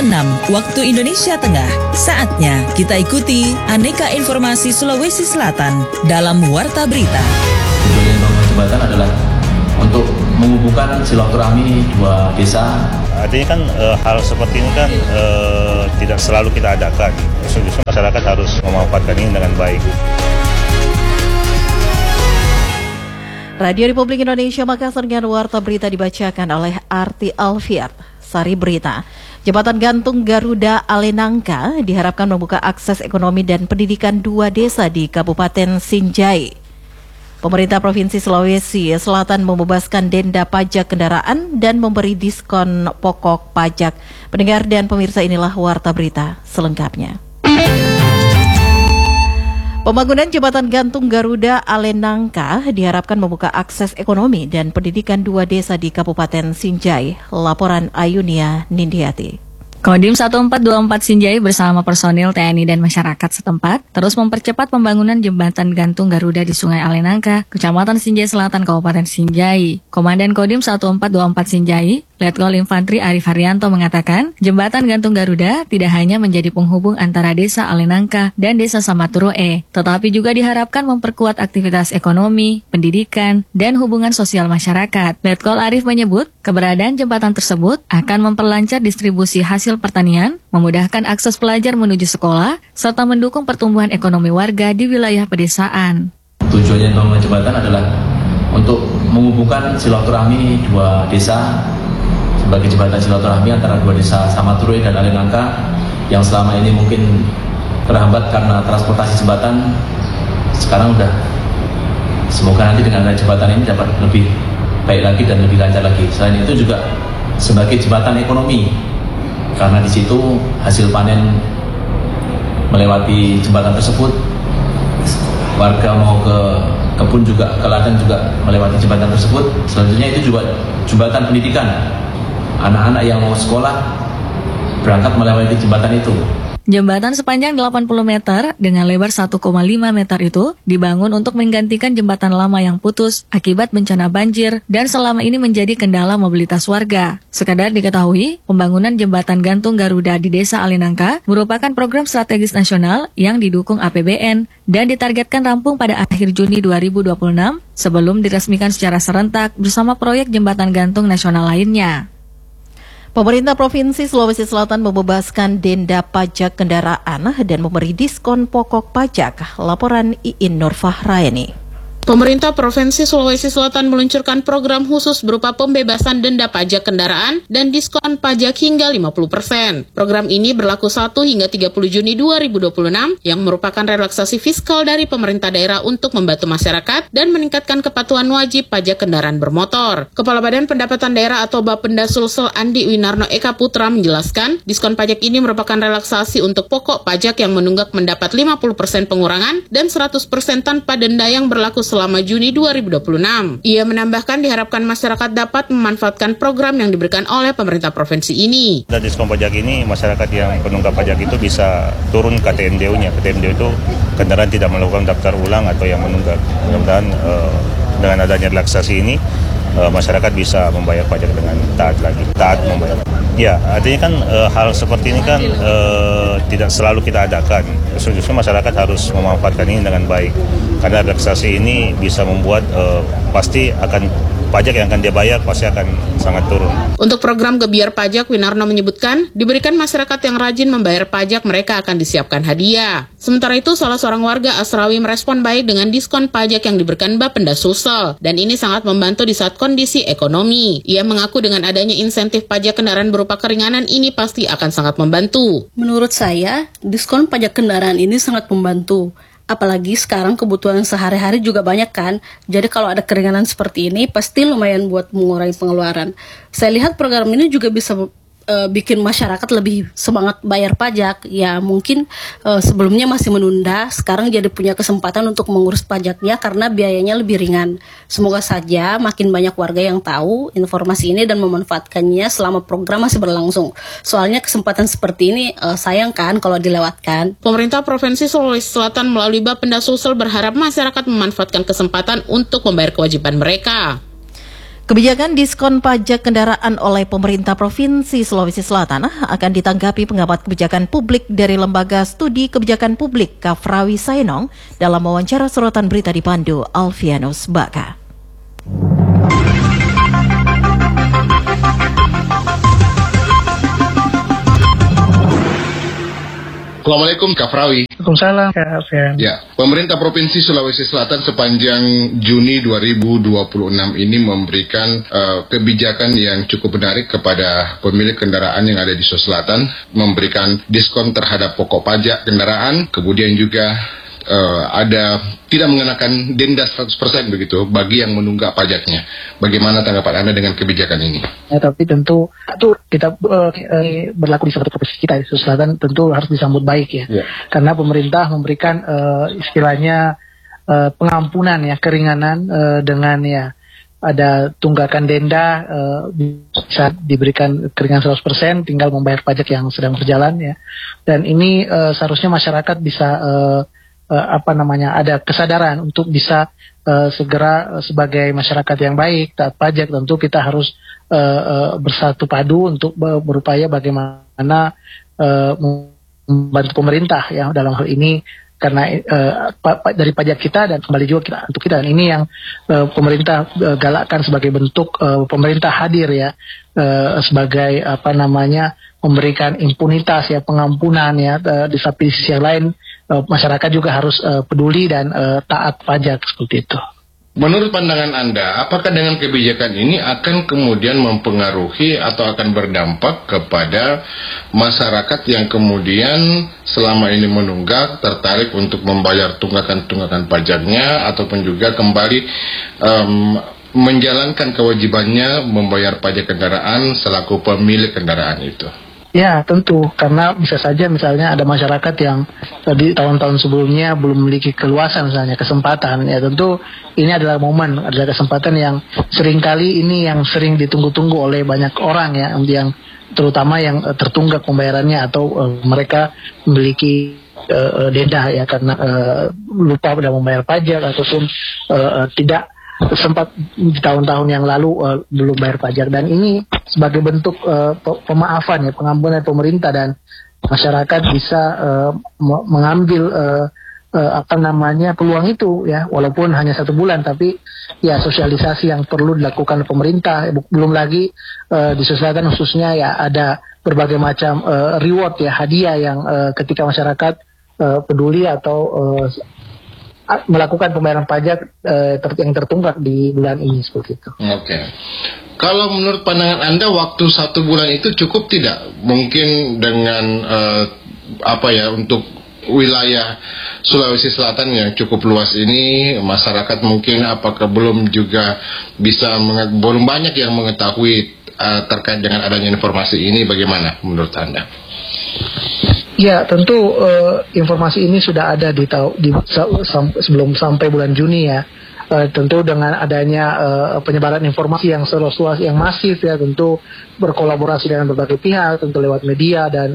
waktu Indonesia Tengah. Saatnya kita ikuti aneka informasi Sulawesi Selatan dalam Warta Berita. Tujuan pembangunan jembatan adalah untuk menghubungkan silaturahmi dua desa. Artinya kan hal seperti ini kan tidak selalu kita adakan. Justru masyarakat harus memanfaatkan ini dengan baik. Radio Republik Indonesia Makassar dengan Warta Berita dibacakan oleh Arti Alfiat. Sari Berita. Jembatan gantung Garuda Alenangka diharapkan membuka akses ekonomi dan pendidikan dua desa di Kabupaten Sinjai. Pemerintah Provinsi Sulawesi Selatan membebaskan denda pajak kendaraan dan memberi diskon pokok pajak. Pendengar dan pemirsa, inilah Warta Berita selengkapnya. Pembangunan jembatan gantung Garuda Alenangka diharapkan membuka akses ekonomi dan pendidikan dua desa di Kabupaten Sinjai. Laporan Ayunia Nindiati. Kodim 1424 Sinjai bersama personil TNI dan masyarakat setempat terus mempercepat pembangunan jembatan gantung Garuda di Sungai Alenangka, Kecamatan Sinjai Selatan, Kabupaten Sinjai. Komandan Kodim 1424 Sinjai, Letkol Infantri Arif Haryanto mengatakan, jembatan gantung Garuda tidak hanya menjadi penghubung antara desa Alenangka dan desa Samaturoe, tetapi juga diharapkan memperkuat aktivitas ekonomi, pendidikan, dan hubungan sosial masyarakat. Letkol Arif menyebut, keberadaan jembatan tersebut akan memperlancar distribusi hasil pertanian, memudahkan akses pelajar menuju sekolah, serta mendukung pertumbuhan ekonomi warga di wilayah pedesaan. Tujuannya pembangunan jembatan adalah untuk menghubungkan silaturahmi dua desa sebagai jembatan silaturahmi antara dua desa Samaturoe dan Alenangka yang selama ini mungkin terhambat karena transportasi jembatan. Sekarang udah, semoga nanti dengan jembatan ini dapat lebih baik lagi dan lebih lancar lagi. Selain itu juga sebagai jembatan ekonomi, karena di situ hasil panen melewati jembatan tersebut, warga mau ke kebun juga, ke ladang juga melewati jembatan tersebut. Selanjutnya itu juga jembatan pendidikan, anak-anak yang mau sekolah berangkat melewati jembatan itu. Jembatan sepanjang 80 meter dengan lebar 1,5 meter itu dibangun untuk menggantikan jembatan lama yang putus akibat bencana banjir dan selama ini menjadi kendala mobilitas warga. Sekadar diketahui, pembangunan jembatan gantung Garuda di Desa Alenangka merupakan program strategis nasional yang didukung APBN dan ditargetkan rampung pada akhir Juni 2026 sebelum diresmikan secara serentak bersama proyek jembatan gantung nasional lainnya. Pemerintah Provinsi Sulawesi Selatan membebaskan denda pajak kendaraan dan memberi diskon pokok pajak. Laporan Iin Nurfahraini. Pemerintah Provinsi Sulawesi Selatan meluncurkan program khusus berupa pembebasan denda pajak kendaraan dan diskon pajak hingga 50%. Program ini berlaku 1 hingga 30 Juni 2026 yang merupakan relaksasi fiskal dari pemerintah daerah untuk membantu masyarakat dan meningkatkan kepatuhan wajib pajak kendaraan bermotor. Kepala Badan Pendapatan Daerah atau Bapenda Sulsel Andi Winarno Eka Putra menjelaskan, diskon pajak ini merupakan relaksasi untuk pokok pajak yang menunggak mendapat 50% pengurangan dan 100% tanpa denda yang berlaku selama Juni 2026. Ia menambahkan diharapkan masyarakat dapat memanfaatkan program yang diberikan oleh pemerintah provinsi ini. Dan diskon pajak ini, masyarakat yang penunggak pajak itu bisa turun ke TMDU-nya. TMDU itu kendaraan tidak melakukan daftar ulang atau yang menunggak. Mudah-mudahan dengan adanya relaksasi ini, masyarakat bisa membayar pajak dengan taat membayar. Ya, artinya kan hal seperti ini kan tidak selalu kita adakan. Justru masyarakat harus memanfaatkan ini dengan baik. Karena relaksasi ini bisa membuat pasti akan pajak yang akan dia bayar pasti akan sangat turun. Untuk program Gebiar Pajak, Winarno menyebutkan, diberikan masyarakat yang rajin membayar pajak, mereka akan disiapkan hadiah. Sementara itu, salah seorang warga Asrawi merespon baik dengan diskon pajak yang diberikan Bapenda Sulsel, dan ini sangat membantu di saat kondisi ekonomi. Ia mengaku dengan adanya insentif pajak kendaraan berupa keringanan ini pasti akan sangat membantu. Menurut saya, diskon pajak kendaraan ini sangat membantu. Apalagi sekarang kebutuhan sehari-hari juga banyak kan. Jadi kalau ada keringanan seperti ini pasti lumayan buat mengurangi pengeluaran. Saya lihat program ini juga bisa bikin masyarakat lebih semangat bayar pajak. Ya mungkin sebelumnya masih menunda, sekarang jadi punya kesempatan untuk mengurus pajaknya karena biayanya lebih ringan. Semoga saja makin banyak warga yang tahu informasi ini dan memanfaatkannya selama program masih berlangsung. Soalnya kesempatan seperti ini sayang kan kalau dilewatkan. Pemerintah Provinsi Sulawesi Selatan melalui Bapenda Sulsel berharap masyarakat memanfaatkan kesempatan untuk membayar kewajiban mereka. Kebijakan diskon pajak kendaraan oleh pemerintah Provinsi Sulawesi Selatan akan ditanggapi pengamat kebijakan publik dari Lembaga Studi Kebijakan Publik Kafrawi Saenong dalam wawancara sorotan berita di Pandu Alfianus Baka. Assalamualaikum Kak Frawi. Waalaikumsalam Kak Alfian. Ya, pemerintah Provinsi Sulawesi Selatan sepanjang Juni 2026 ini memberikan kebijakan yang cukup menarik kepada pemilik kendaraan yang ada di Sulawesi Selatan, memberikan diskon terhadap pokok pajak kendaraan, kemudian juga ada tidak mengenakan denda 100% begitu bagi yang menunggak pajaknya. Bagaimana tanggapan Anda dengan kebijakan ini? Ya, tapi tentu kita berlaku di suatu provinsi kita di Sulawesi Selatan tentu harus disambut baik ya. Karena pemerintah memberikan istilahnya pengampunan ya, keringanan dengan ya ada tunggakan denda bisa diberikan keringanan 100%, tinggal membayar pajak yang sedang berjalan ya. Dan ini seharusnya masyarakat bisa ada kesadaran untuk bisa segera sebagai masyarakat yang baik taat pajak. Tentu kita harus bersatu padu untuk berupaya bagaimana membantu pemerintah ya dalam hal ini, karena dari pajak kita dan kembali juga untuk kita, dan ini yang pemerintah galakkan sebagai bentuk pemerintah hadir ya sebagai memberikan impunitas ya, pengampunan ya. Di sisi yang lain masyarakat juga harus peduli dan taat pajak seperti itu. Menurut pandangan Anda, apakah dengan kebijakan ini akan kemudian mempengaruhi atau akan berdampak kepada masyarakat yang kemudian selama ini menunggak, tertarik untuk membayar tunggakan-tunggakan pajaknya, ataupun juga kembali menjalankan kewajibannya membayar pajak kendaraan selaku pemilik kendaraan itu? Ya tentu, karena bisa saja misalnya ada masyarakat yang di tahun-tahun sebelumnya belum memiliki keluasan misalnya kesempatan, ya tentu ini adalah momen, adalah kesempatan yang seringkali ini yang sering ditunggu-tunggu oleh banyak orang ya, yang terutama yang tertunggak pembayarannya atau mereka memiliki denda ya karena lupa pada membayar pajak ataupun tidak sempat di tahun-tahun yang lalu belum bayar pajak. Dan ini sebagai bentuk pemaafan ya, pengampunan pemerintah, dan masyarakat bisa mengambil peluang itu ya, walaupun hanya 1 bulan, tapi ya sosialisasi yang perlu dilakukan pemerintah. Belum lagi di Sulawesi Selatan khususnya ya ada berbagai macam reward ya, hadiah yang ketika masyarakat peduli atau melakukan pembayaran pajak yang tertunggak di bulan ini seperti itu. Oke. Kalau menurut pandangan Anda waktu 1 bulan itu cukup tidak? Mungkin dengan untuk wilayah Sulawesi Selatan yang cukup luas ini, masyarakat mungkin apakah belum juga belum banyak yang mengetahui terkait dengan adanya informasi ini, bagaimana menurut Anda? Ya tentu informasi ini sudah ada sebelum sampai bulan Juni ya. Tentu dengan adanya penyebaran informasi yang seluas yang masif ya, tentu berkolaborasi dengan berbagai pihak, tentu lewat media dan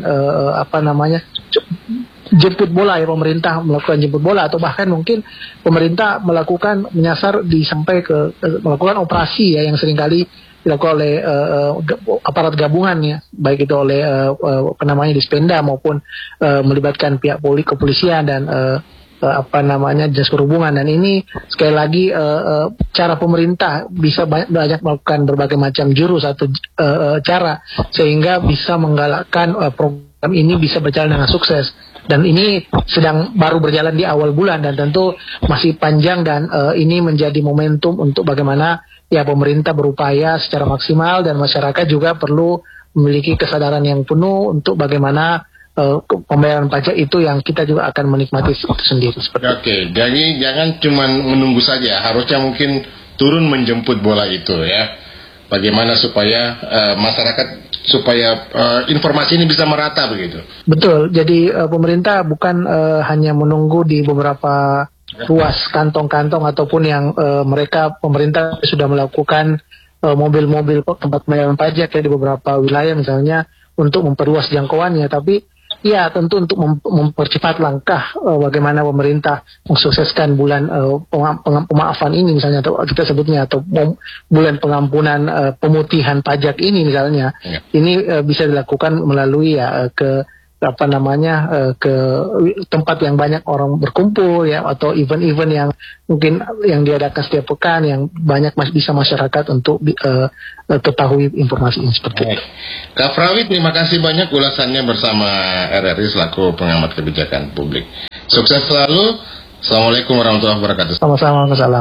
jemput bola ya, pemerintah melakukan jemput bola, atau bahkan mungkin pemerintah melakukan menyasar sampai ke melakukan operasi ya yang seringkali dilakukan oleh aparat gabungan ya, baik itu oleh Dispenda maupun melibatkan pihak kepolisian dan dinas perhubungan. Dan ini sekali lagi cara pemerintah bisa banyak melakukan berbagai macam jurus atau cara sehingga bisa menggalakkan program ini bisa berjalan dengan sukses. Dan ini baru berjalan di awal bulan dan tentu masih panjang, dan ini menjadi momentum untuk bagaimana ya pemerintah berupaya secara maksimal, dan masyarakat juga perlu memiliki kesadaran yang penuh untuk bagaimana pembayaran pajak itu yang kita juga akan menikmati itu sendiri. Oke, jadi jangan cuma menunggu saja, harusnya mungkin turun menjemput bola itu ya. Bagaimana supaya informasi ini bisa merata begitu. Betul, jadi pemerintah bukan hanya menunggu di beberapa ruas kantong-kantong ataupun yang pemerintah sudah melakukan mobil-mobil tempat pembayaran pajak ya di beberapa wilayah misalnya untuk memperluas jangkauannya, tapi Ya, tentu untuk mempercepat langkah bagaimana pemerintah mensukseskan bulan pemaafan ini misalnya, atau kita sebutnya, atau bulan pengampunan pemutihan pajak ini misalnya. Ya. Ini bisa dilakukan melalui ke ke tempat yang banyak orang berkumpul ya, atau event-event yang mungkin yang diadakan setiap pekan yang banyak bisa masyarakat untuk ketahui informasi ini seperti itu. Kak Frawi, terima kasih banyak ulasannya bersama RRI selaku pengamat kebijakan publik. Sukses selalu. Assalamualaikum warahmatullahi wabarakatuh. Sama-sama, salam.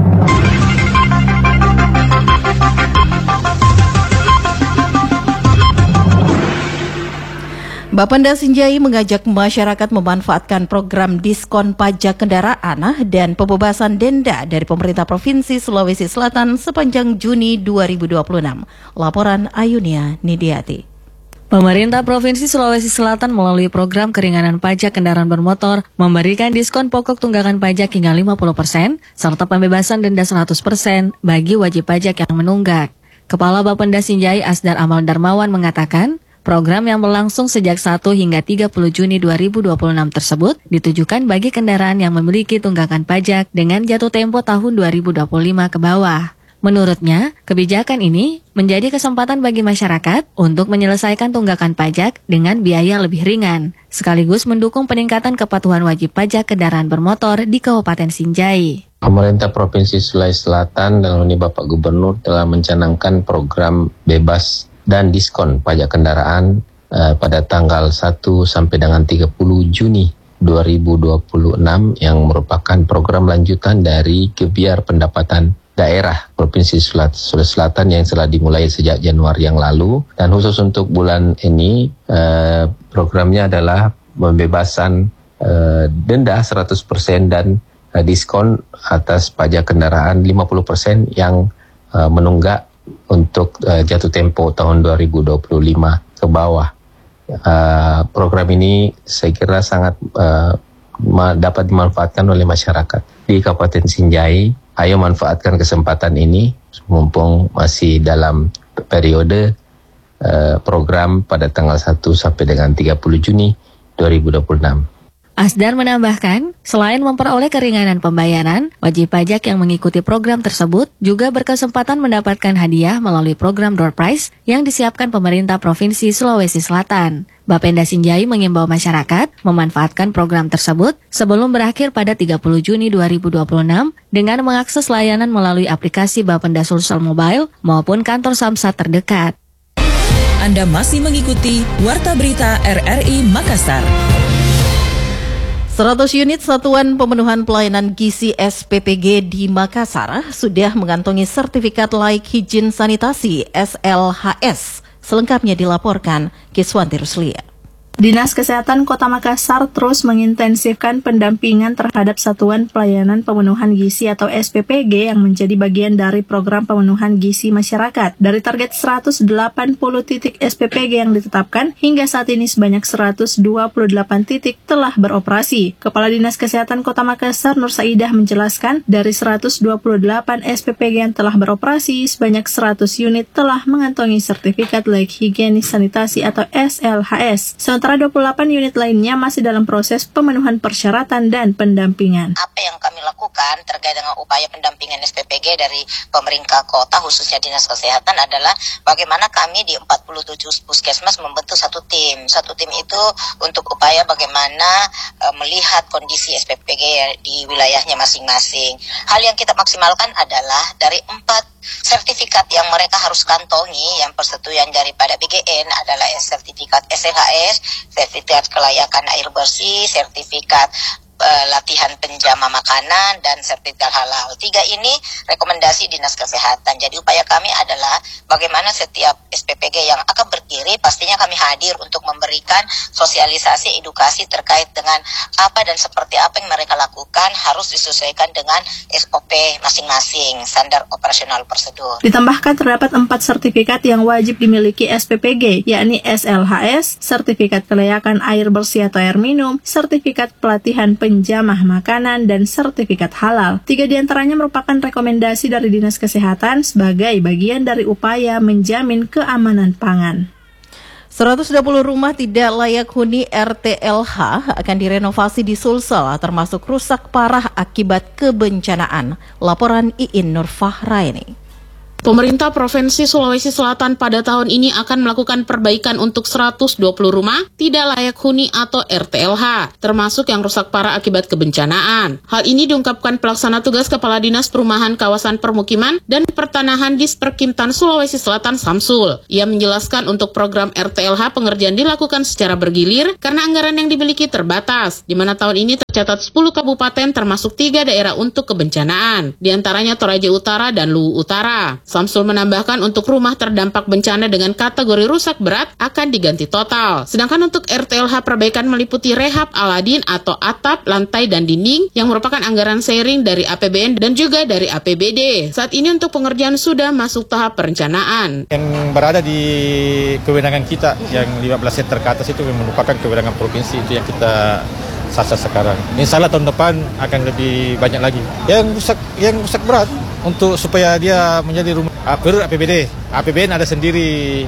Bapenda Sinjai mengajak masyarakat memanfaatkan program diskon pajak kendaraan dan pembebasan denda dari pemerintah Provinsi Sulawesi Selatan sepanjang Juni 2026. Laporan Ayunia Nidiati. Pemerintah Provinsi Sulawesi Selatan melalui program keringanan pajak kendaraan bermotor memberikan diskon pokok tunggakan pajak hingga 50% serta pembebasan denda 100% bagi wajib pajak yang menunggak. Kepala Bapenda Sinjai Asdar Amal Darmawan mengatakan, program yang berlangsung sejak 1 hingga 30 Juni 2026 tersebut ditujukan bagi kendaraan yang memiliki tunggakan pajak dengan jatuh tempo tahun 2025 ke bawah. Menurutnya, kebijakan ini menjadi kesempatan bagi masyarakat untuk menyelesaikan tunggakan pajak dengan biaya lebih ringan, sekaligus mendukung peningkatan kepatuhan wajib pajak kendaraan bermotor di Kabupaten Sinjai. Pemerintah Provinsi Sulawesi Selatan dalam ini Bapak Gubernur telah mencanangkan program bebas dan diskon pajak kendaraan pada tanggal 1 sampai dengan 30 Juni 2026 yang merupakan program lanjutan dari Gebiar Pendapatan Daerah Provinsi Sulawesi Selatan yang telah dimulai sejak Januari yang lalu. Dan khusus untuk bulan ini programnya adalah pembebasan denda 100% dan diskon atas pajak kendaraan 50% yang menunggak untuk jatuh tempo tahun 2025 ke bawah. Program ini saya kira sangat dapat dimanfaatkan oleh masyarakat di Kabupaten Sinjai. Ayo manfaatkan kesempatan ini mumpung masih dalam periode program pada tanggal 1 sampai dengan 30 Juni 2026. Asdar menambahkan, selain memperoleh keringanan pembayaran, wajib pajak yang mengikuti program tersebut juga berkesempatan mendapatkan hadiah melalui program door prize yang disiapkan pemerintah Provinsi Sulawesi Selatan. Bapenda Sinjai mengimbau masyarakat memanfaatkan program tersebut sebelum berakhir pada 30 Juni 2026 dengan mengakses layanan melalui aplikasi Bapenda Sulsel Mobile maupun kantor Samsat terdekat. Anda masih mengikuti Warta Berita RRI Makassar. 100 unit Satuan Pemenuhan Pelayanan Gizi SPPG di Makassar sudah mengantongi sertifikat layak higien sanitasi SLHS. Selengkapnya dilaporkan Kiswanti Ruslia. Dinas Kesehatan Kota Makassar terus mengintensifkan pendampingan terhadap Satuan Pelayanan Pemenuhan Gizi atau SPPG yang menjadi bagian dari program pemenuhan gizi masyarakat. Dari target 180 titik SPPG yang ditetapkan, hingga saat ini sebanyak 128 titik telah beroperasi. Kepala Dinas Kesehatan Kota Makassar Nur Saidah menjelaskan, dari 128 SPPG yang telah beroperasi, sebanyak 100 unit telah mengantongi sertifikat layak higienis sanitasi atau SLHS. Sementara 28 unit lainnya masih dalam proses pemenuhan persyaratan dan pendampingan. Apa yang kami lakukan terkait dengan upaya pendampingan SPPG dari pemerintah kota, khususnya Dinas Kesehatan, adalah bagaimana kami di 47 puskesmas membentuk satu tim. Satu tim itu untuk upaya bagaimana melihat kondisi SPPG di wilayahnya masing-masing. Hal yang kita maksimalkan adalah dari 4 sertifikat yang mereka harus kantongi, yang persetujuan daripada BGN adalah sertifikat SLHS, sertifikat kelayakan air bersih, sertifikat latihan penjama makanan, dan sertifikat halal. 3 ini rekomendasi Dinas Kesehatan. Jadi upaya kami adalah bagaimana setiap SPPG yang akan berdiri pastinya kami hadir untuk memberikan sosialisasi edukasi terkait dengan apa dan seperti apa yang mereka lakukan harus disesuaikan dengan SOP masing-masing, standar operasional prosedur. Ditambahkan terdapat 4 sertifikat yang wajib dimiliki SPPG, yakni SLHS, sertifikat kelayakan air bersih atau air minum, sertifikat pelatihan penjamah makanan, dan sertifikat halal. 3 diantaranya merupakan rekomendasi dari Dinas Kesehatan sebagai bagian dari upaya menjamin keamanan pangan. 120 rumah tidak layak huni RTLH akan direnovasi di Sulsel, termasuk rusak parah akibat kebencanaan. Laporan Iin Nurfahraini. Pemerintah Provinsi Sulawesi Selatan pada tahun ini akan melakukan perbaikan untuk 120 rumah tidak layak huni atau RTLH, termasuk yang rusak parah akibat kebencanaan. Hal ini diungkapkan Pelaksana Tugas Kepala Dinas Perumahan Kawasan Permukiman dan Pertanahan Disperkimtan Sulawesi Selatan Samsul. Ia menjelaskan untuk program RTLH pengerjaan dilakukan secara bergilir karena anggaran yang dimiliki terbatas, di mana tahun ini tercatat 10 kabupaten termasuk 3 daerah untuk kebencanaan, di antaranya Toraja Utara dan Luwu Utara. Samsul menambahkan untuk rumah terdampak bencana dengan kategori rusak berat akan diganti total. Sedangkan untuk RTLH perbaikan meliputi rehab Aladin atau atap, lantai, dan dinding yang merupakan anggaran sharing dari APBN dan juga dari APBD. Saat ini untuk pengerjaan sudah masuk tahap perencanaan. Yang berada di kewenangan kita yang 15 hektar ke atas itu merupakan kewenangan provinsi, itu yang kita sasar sekarang. Insya Allah tahun depan akan lebih banyak lagi. Yang rusak berat untuk supaya dia menjadi rumah per APBD. APBN ada sendiri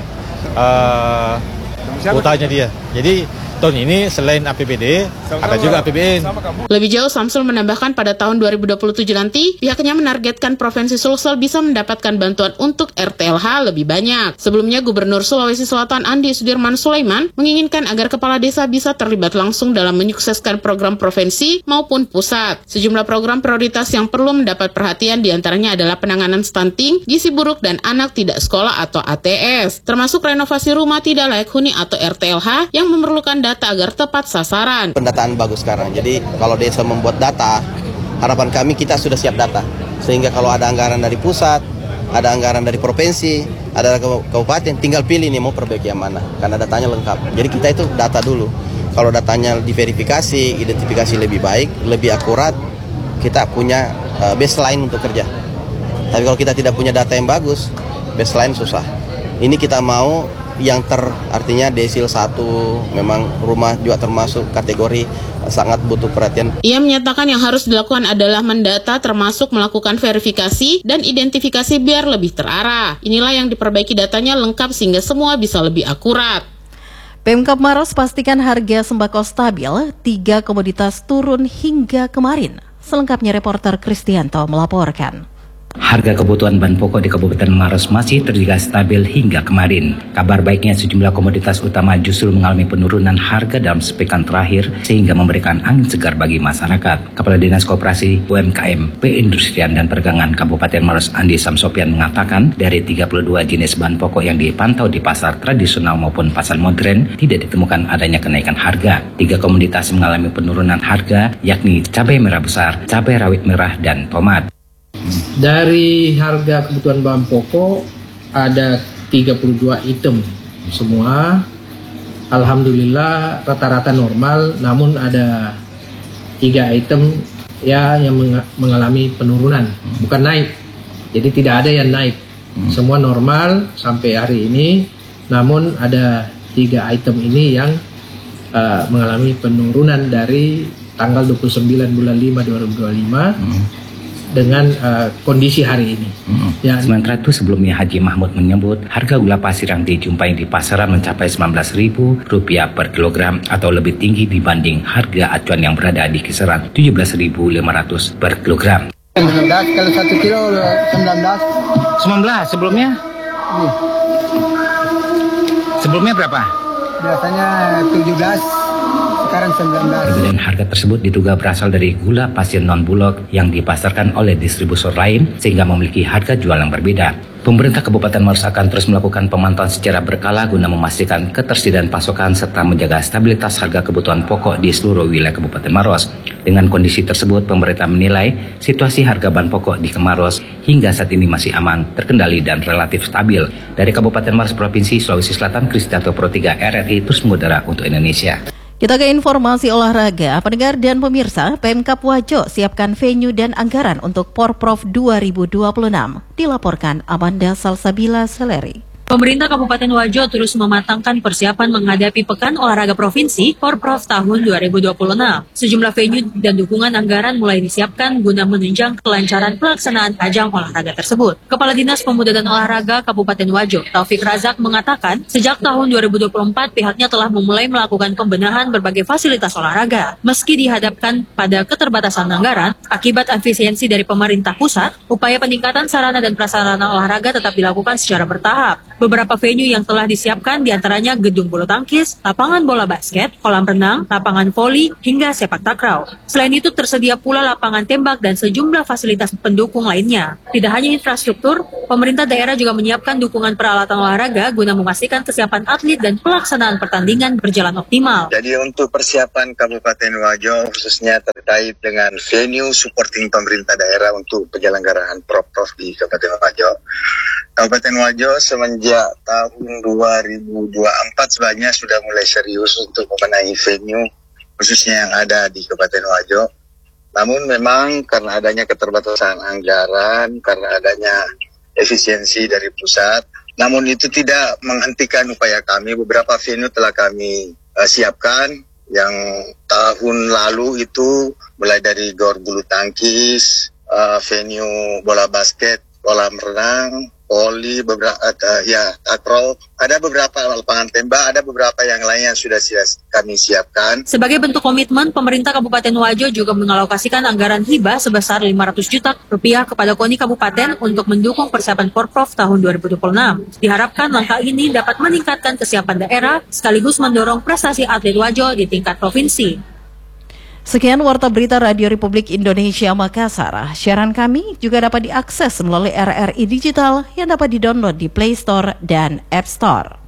kuotanya dia. Jadi tahun ini selain APBD ada juga APBN. Lebih jauh, Samsul menambahkan pada tahun 2027 nanti pihaknya menargetkan Provinsi Sulsel bisa mendapatkan bantuan untuk RTLH lebih banyak. Sebelumnya Gubernur Sulawesi Selatan Andi Sudirman Sulaiman menginginkan agar kepala desa bisa terlibat langsung dalam menyukseskan program provinsi maupun pusat. Sejumlah program prioritas yang perlu mendapat perhatian diantaranya adalah penanganan stunting, gizi buruk, dan anak tidak sekolah atau ATS, termasuk renovasi rumah tidak layak huni atau RTLH yang memerlukan data agar tepat sasaran. Pendataan bagus sekarang, jadi kalau desa membuat data, harapan kami kita sudah siap data. Sehingga kalau ada anggaran dari pusat, ada anggaran dari provinsi, ada kabupaten, tinggal pilih nih mau perbaiki yang mana, karena datanya lengkap. Jadi kita itu data dulu. Kalau datanya diverifikasi, identifikasi lebih baik, lebih akurat, kita punya baseline untuk kerja. Tapi kalau kita tidak punya data yang bagus, baseline susah. Ini kita mau yang artinya desil 1, memang rumah juga termasuk kategori sangat butuh perhatian. Ia menyatakan yang harus dilakukan adalah mendata termasuk melakukan verifikasi dan identifikasi biar lebih terarah. Inilah yang diperbaiki datanya lengkap sehingga semua bisa lebih akurat. Pemkab Maros pastikan harga sembako stabil, 3 komoditas turun hingga kemarin. Selengkapnya reporter Kristianto melaporkan. Harga kebutuhan bahan pokok di Kabupaten Maros masih terjaga stabil hingga kemarin. Kabar baiknya sejumlah komoditas utama justru mengalami penurunan harga dalam sepekan terakhir sehingga memberikan angin segar bagi masyarakat. Kepala Dinas Koperasi, UMKM, Perindustrian dan Perdagangan Kabupaten Maros Andi Samsopian mengatakan dari 32 jenis bahan pokok yang dipantau di pasar tradisional maupun pasar modern tidak ditemukan adanya kenaikan harga. 3 komoditas mengalami penurunan harga yakni cabai merah besar, cabai rawit merah, dan tomat. Dari harga kebutuhan bahan pokok ada 32 item semua. Alhamdulillah rata-rata normal, namun ada 3 item ya yang mengalami penurunan, bukan naik. Jadi tidak ada yang naik. Semua normal sampai hari ini, namun ada 3 item ini yang mengalami penurunan dari tanggal 29 bulan 5 2025 dengan kondisi hari ini. Ya. Sementara itu sebelumnya Haji Mahmud menyebut harga gula pasir yang dijumpai di pasaran mencapai Rp19.000 per kilogram atau lebih tinggi dibanding harga acuan yang berada di kisaran Rp17.500 per kilogram. 19 kalau 1 kilo 19. Sebelumnya? Sebelumnya berapa? Biasanya 17. Sekarang 19. Perbedaan harga tersebut diduga berasal dari gula pasir non-bulog yang dipasarkan oleh distributor lain sehingga memiliki harga jual yang berbeda. Pemerintah Kabupaten Maros akan terus melakukan pemantauan secara berkala guna memastikan ketersediaan pasokan serta menjaga stabilitas harga kebutuhan pokok di seluruh wilayah Kabupaten Maros. Dengan kondisi tersebut, pemerintah menilai situasi harga bahan pokok di Maros hingga saat ini masih aman, terkendali, dan relatif stabil. Dari Kabupaten Maros, Provinsi Sulawesi Selatan, Kristianto Pro 3 RRI terus mengudara untuk Indonesia. Kita ke informasi olahraga. Pendengar dan pemirsa, Pemkab Wajo siapkan venue dan anggaran untuk Porprov 2026. Dilaporkan Amanda Salsabila Seleri. Pemerintah Kabupaten Wajo terus mematangkan persiapan menghadapi Pekan Olahraga Provinsi Porprov tahun 2026. Sejumlah venue dan dukungan anggaran mulai disiapkan guna menunjang kelancaran pelaksanaan ajang olahraga tersebut. Kepala Dinas Pemuda dan Olahraga Kabupaten Wajo, Taufik Razak, mengatakan sejak tahun 2024 pihaknya telah memulai melakukan pembenahan berbagai fasilitas olahraga. Meski dihadapkan pada keterbatasan anggaran akibat efisiensi dari pemerintah pusat, upaya peningkatan sarana dan prasarana olahraga tetap dilakukan secara bertahap. Beberapa venue yang telah disiapkan diantaranya gedung bulu tangkis, lapangan bola basket, kolam renang, lapangan voli, hingga sepak takraw. Selain itu tersedia pula lapangan tembak dan sejumlah fasilitas pendukung lainnya. Tidak hanya infrastruktur, pemerintah daerah juga menyiapkan dukungan peralatan olahraga guna memastikan kesiapan atlet dan pelaksanaan pertandingan berjalan optimal. Jadi untuk persiapan Kabupaten Wajo khususnya terkait dengan venue supporting pemerintah daerah untuk penyelenggaraan Porprov di Kabupaten Wajo. Kabupaten Wajo semenjak tahun 2024 sebenarnya sudah mulai serius untuk membenahi venue khususnya yang ada di Kabupaten Wajo. Namun memang karena adanya keterbatasan anggaran, karena adanya efisiensi dari pusat, namun itu tidak menghentikan upaya kami. Beberapa venue telah kami siapkan yang tahun lalu itu mulai dari gor bulu tangkis, venue bola basket, kolam renang, voli, beberapa takraw, ada beberapa lapangan tembak, ada beberapa yang lain yang sudah kami siapkan. Sebagai bentuk komitmen, pemerintah Kabupaten Wajo juga mengalokasikan anggaran hibah sebesar 500 juta rupiah kepada KONI Kabupaten untuk mendukung persiapan Porprov tahun 2026. Diharapkan langkah ini dapat meningkatkan kesiapan daerah sekaligus mendorong prestasi atlet Wajo di tingkat provinsi. Sekian Warta Berita Radio Republik Indonesia Makassar. Siaran kami juga dapat diakses melalui RRI Digital yang dapat didownload di Play Store dan App Store.